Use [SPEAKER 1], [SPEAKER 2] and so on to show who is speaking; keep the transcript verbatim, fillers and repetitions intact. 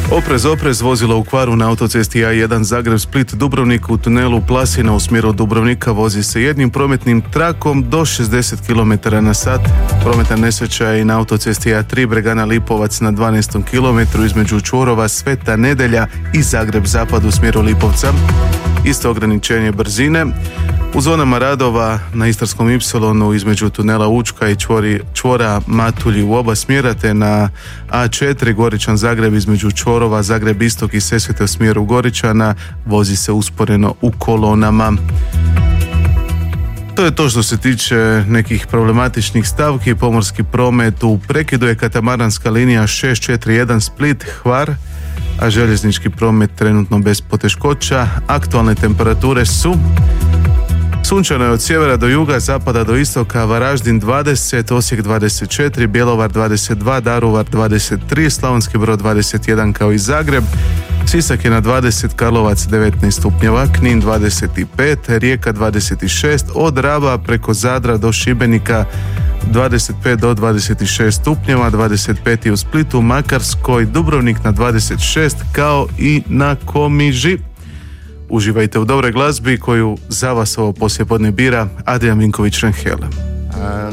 [SPEAKER 1] Oprez, oprez, vozilo u kvaru na autocesti A jedan Zagreb-Split Dubrovnik u tunelu Plasina u smjeru Dubrovnika vozi se jednim prometnim trakom do šezdeset kilometara na sat. Prometna nesreća je i na autocesti A tri Bregana Lipovac na dvanaestom kilometru između čvorova Sveta Nedelja i Zagreb-Zapad u smjeru Lipovca. Isto ograničenje brzine. U zonama radova na Istarskom Ipsilonu između tunela Učka i čvori, čvora Matulji u oba smjera, te na A četiri Goričan Zagreb između čvorova Zagreb Istok i Sesvete u smjeru Goričana vozi se usporeno u kolonama. To je to što se tiče nekih problematičnih stavki. Pomorski promet u prekidu je katamaranska linija šest četiri jedan Split Hvar, a željeznički promet trenutno bez poteškoća. Aktualne temperature su: sunčano je od sjevera do juga, zapada do istoka, Varaždin dvadeset, Osijek dvadeset četiri, Bjelovar dvadeset dva, Daruvar dvadeset tri, Slavonski Brod dvadeset jedan kao i Zagreb, Sisak je na dvadeset, Karlovac devetnaest stupnjeva, Knin dvadeset pet, Rijeka dvadeset šest, od Raba preko Zadra do Šibenika dvadeset pet do dvadeset šest stupnjeva, dvadeset pet u Splitu, Makarskoj, Dubrovnik na dvadeset šest kao i na Komiži. Uživajte u dobroj glazbi koju za vas ovo poslijepodne bira Adrian Vinković Renhel.